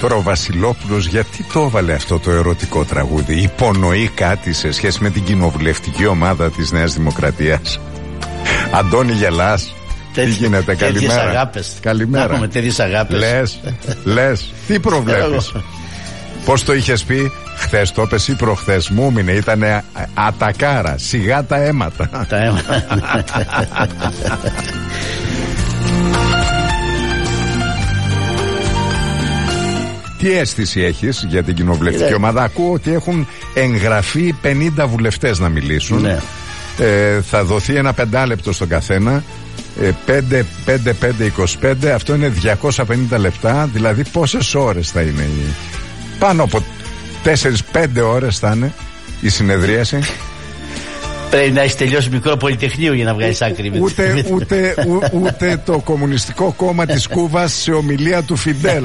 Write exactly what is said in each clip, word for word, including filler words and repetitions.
Τώρα ο Βασιλόπουλος γιατί το έβαλε αυτό το ερωτικό τραγούδι? Υπονοεί κάτι σε σχέση με την κοινοβουλευτική ομάδα της Νέας Δημοκρατίας? Αντώνη, γελάς? Τι γίνεται? Καλημέρα. Αγάπες. Καλημέρα. Να έχουμε τέτοιες αγάπες. Λες, λες. Τι προβλέπεις? Πώς το είχες πει χθες? Το έπες ή προχθές? Μου έμεινε, ήτανε ατακάρα. Σιγά τα αίματα. Τα αίματα. Τι αίσθηση έχεις για την κοινοβουλευτική ομάδα? Ακούω ότι έχουν εγγραφεί πενήντα βουλευτές να μιλήσουν. Ναι. Ε, θα δοθεί ένα πεντάλεπτο στον καθένα. πέντε, πέντε, πέντε, είκοσι πέντε. Αυτό είναι διακόσια πενήντα λεπτά. Δηλαδή πόσες ώρες θα είναι? Πάνω από τέσσερις πέντε ώρες θα είναι η συνεδρίαση. Πρέπει να έχει τελειώσει μικρό πολυτεχνείο για να βγάλεις άκρη. Ούτε, ούτε, ού, ούτε το Κομμουνιστικό Κόμμα της Κούβας σε ομιλία του Φιντέλ.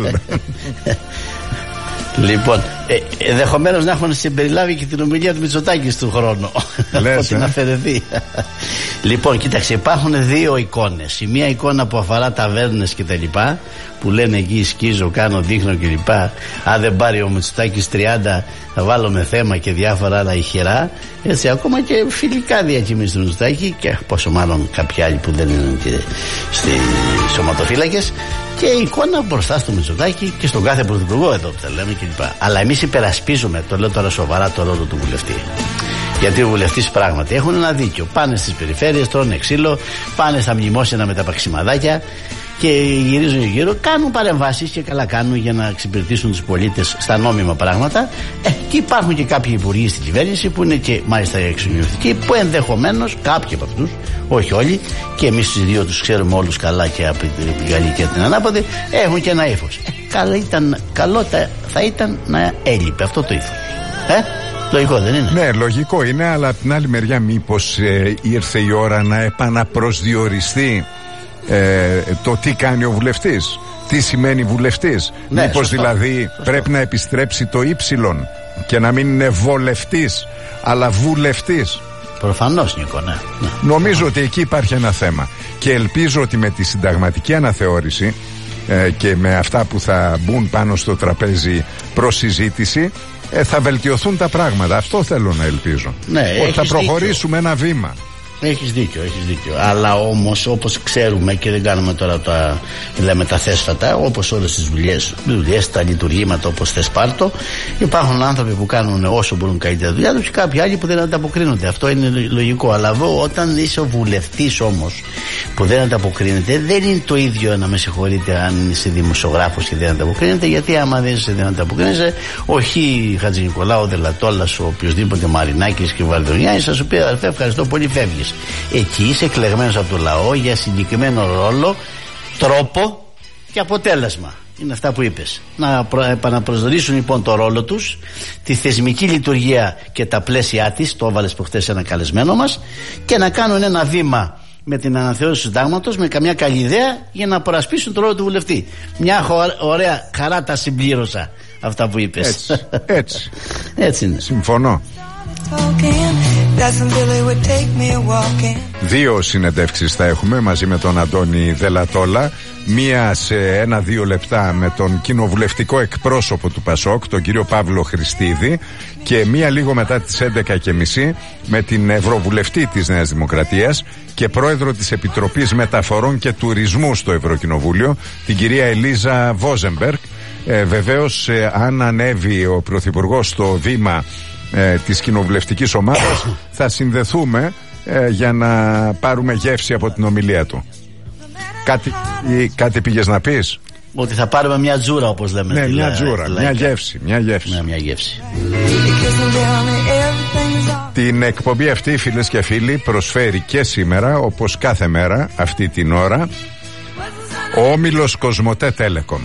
Λοιπόν, ε, ενδεχομένως να έχουν συμπεριλάβει και την ομιλία του Μητσοτάκη του χρόνου. Λες, ε? να αφαιρεθεί. Λοιπόν, κοίταξε, υπάρχουν δύο εικόνες. Η μία εικόνα που αφορά ταβέρνες και τα λοιπά, που λένε εκεί σκίζω, κάνω, δείχνω και λοιπά. Αν δεν πάρει ο Μητσοτάκης τριάντα, θα βάλω με θέμα και διάφορα άλλα ηχερά. Έτσι, ακόμα και φιλικά διακοιμήσεις του Μητσοτάκη, και πόσο μάλλον κάποιοι άλλοι που δεν είναι και στις σωματοφύλακες. Και η εικόνα μπροστά στο Μητσοτάκη και στον κάθε πρωθυπουργό εδώ που τα λέμε κλπ. Αλλά εμείς υπερασπίζουμε, το λέω τώρα σοβαρά, το ρόλο του βουλευτή. Γιατί ο βουλευτής πράγματι έχουν ένα δίκιο. Πάνε στις περιφέρειες, τρώνε ξύλο, πάνε στα μνημόσυνα με τα παξιμαδάκια και γυρίζουν γύρω, κάνουν παρεμβάσεις και καλά κάνουν για να εξυπηρετήσουν τους πολίτες στα νόμιμα πράγματα. Ε, και υπάρχουν και κάποιοι υπουργοί στην κυβέρνηση που είναι και μάλιστα εξονιωτικοί, που ενδεχομένως κάποιοι από αυτούς, όχι όλοι, και εμείς τους δύο τους ξέρουμε όλους καλά και από την Γαλλία και την Ανάποδη, έχουν και ένα ύφος. Ε, καλό, ήταν, καλό θα ήταν να έλειπε αυτό το ύφος. Ε, λογικό δεν είναι? Ναι, λογικό είναι, αλλά από την άλλη μεριά μήπως ε, ήρθε η ώρα να επαναπροσδιοριστεί Ε, το τι κάνει ο βουλευτής, τι σημαίνει βουλευτής. Ναι, μήπως σωστό, δηλαδή σωστό. πρέπει να επιστρέψει το ύψιλον και να μην είναι βολευτής αλλά βουλευτής. Προφανώς, Νίκο, ναι. ναι. Νομίζω ότι εκεί υπάρχει ένα θέμα και ελπίζω ότι με τη συνταγματική αναθεώρηση ε, και με αυτά που θα μπουν πάνω στο τραπέζι προς συζήτηση ε, θα βελτιωθούν τα πράγματα. Αυτό θέλω να ελπίζω. Ναι, ότι θα προχωρήσουμε δίκιο. ένα βήμα. Έχεις δίκιο, έχεις δίκιο. Αλλά όμως, όπως ξέρουμε, και δεν κάνουμε τώρα τα, λέμε τα θέσφατα, όπως όλες τις δουλειές, δουλειές, τα λειτουργήματα, όπως θες πάρτο, υπάρχουν άνθρωποι που κάνουν όσο μπορούν καλύτερα δουλειά τους και κάποιοι άλλοι που δεν ανταποκρίνονται. Αυτό είναι λογικό. Αλλά εδώ, όταν είσαι ο βουλευτής όμως που δεν ανταποκρίνεται, δεν είναι το ίδιο, να με συγχωρείτε, αν είσαι δημοσιογράφος και δεν ανταποκρίνεται, γιατί άμα δεν είσαι, δεν ανταποκρίνεσαι, όχι Χατζηνικολάου, Δελατόλας, ο οποιοδήποτε Μαρινάκης και Βαρδονιάης, θα σου πει αδερφέ, ευχαριστώ πολύ, φεύγεις. Εκεί είσαι εκλεγμένος από το λαό για συγκεκριμένο ρόλο, τρόπο και αποτέλεσμα. Είναι αυτά που είπες. Να προ, επαναπροσδιορίσουν λοιπόν το ρόλο τους, τη θεσμική λειτουργία και τα πλαίσια της, το έβαλες προχτές ένα καλεσμένο μας, και να κάνουν ένα βήμα με την αναθεώρηση του συντάγματος, με καμιά καλή ιδέα, για να προασπίσουν το ρόλο του βουλευτή. Μια ωραία χαρά τα συμπλήρωσα αυτά που είπες. Έτσι, έτσι. Έτσι είναι. Συμφωνώ. Δύο συνεντεύξεις θα έχουμε μαζί με τον Αντώνη Δελατόλα. Μία σε ένα-δύο λεπτά με τον κοινοβουλευτικό εκπρόσωπο του ΠΑΣΟΚ, τον κύριο Παύλο Χριστίδη, και μία λίγο μετά τις έντεκα και μισή με την Ευρωβουλευτή της Νέας Δημοκρατίας και πρόεδρο της Επιτροπής Μεταφορών και Τουρισμού στο Ευρωκοινοβούλιο, την κυρία Ελίζα Βόζεμπεργκ. Ε, βεβαίως, ε, αν ανέβει ο Πρωθυπουργός στο βήμα ε, της κοινοβουλευτικής ομάδας, θα συνδεθούμε ε, για να πάρουμε γεύση από την ομιλία του. Κάτι, ή, κάτι πήγες να πεις? Ότι θα πάρουμε μια τζούρα, όπως λέμε. Ναι, μια λέ, τζούρα, λέ, μια λέ, γεύση, μια γεύση. Ναι, μια γεύση. Την εκπομπή αυτή, φίλες και φίλοι, προσφέρει και σήμερα, όπως κάθε μέρα αυτή την ώρα, ο όμιλος Κοσμοτέ Telecom.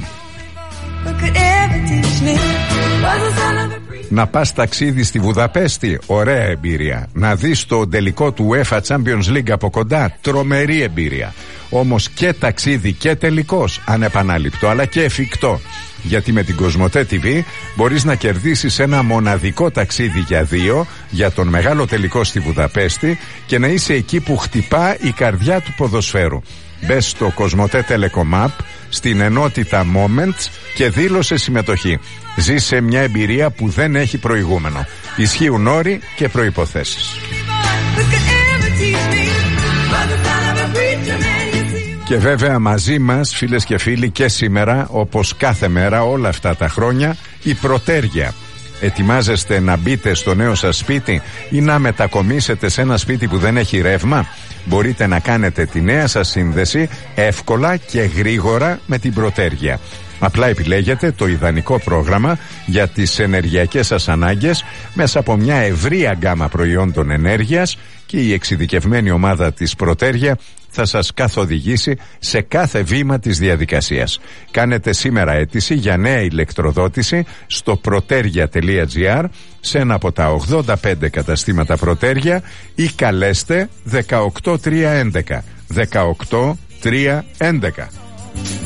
Να πας ταξίδι στη Βουδαπέστη, ωραία εμπειρία. Να δεις το τελικό του UEFA Champions League από κοντά, τρομερή εμπειρία. Όμως και ταξίδι και τελικός, ανεπανάληπτο αλλά και εφικτό. Γιατί με την Κοσμοτέ τι βι μπορείς να κερδίσεις ένα μοναδικό ταξίδι για δύο για τον μεγάλο τελικό στη Βουδαπέστη και να είσαι εκεί που χτυπά η καρδιά του ποδοσφαίρου. Μπες στο Κοσμοτέ Telecom App, στην ενότητα Moments και δήλωσε συμμετοχή. Ζήσε μια εμπειρία που δεν έχει προηγούμενο. Ισχύουν όροι και προϋποθέσεις. Και βέβαια μαζί μας, φίλες και φίλοι, και σήμερα, όπως κάθε μέρα όλα αυτά τα χρόνια, η Πρωτέργεια. Ετοιμάζεστε να μπείτε στο νέο σας σπίτι ή να μετακομίσετε σε ένα σπίτι που δεν έχει ρεύμα? Μπορείτε να κάνετε τη νέα σας σύνδεση εύκολα και γρήγορα με την Πρωτέργεια. Απλά επιλέγετε το ιδανικό πρόγραμμα για τις ενεργειακές σας ανάγκες μέσα από μια ευρεία γκάμα προϊόντων ενέργειας και η εξειδικευμένη ομάδα της Πρωτέργεια θα σας καθοδηγήσει σε κάθε βήμα της διαδικασίας. Κάνετε σήμερα αίτηση για νέα ηλεκτροδότηση στο protergia τελεία gr σε ένα από τα ογδόντα πέντε καταστήματα Πρωτέργεια ή καλέστε δεκαοκτώ τριακόσια έντεκα. δεκαοκτώ τριακόσια έντεκα.